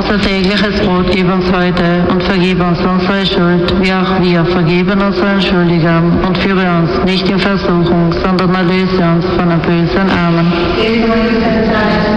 Unser tägliches Brot gib uns heute und vergib uns unsere Schuld, wie auch wir vergeben unseren Schuldigern. Und führe uns nicht in Versuchung, sondern erlöse uns von dem Bösen. Amen.